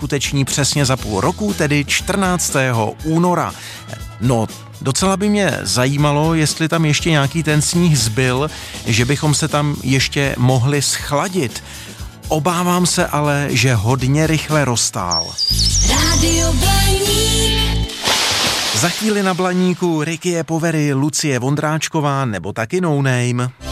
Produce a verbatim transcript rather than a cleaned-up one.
uskuteční přesně za půl roku, tedy čtrnáctého února. No, docela by mě zajímalo, jestli tam ještě nějaký ten sníh zbyl, že bychom se tam ještě mohli schladit. Obávám se ale, že hodně rychle roztál. Rádio Blaník. Za chvíli na Blaníku Ricky Povery, Lucie Vondráčková nebo taky No Name.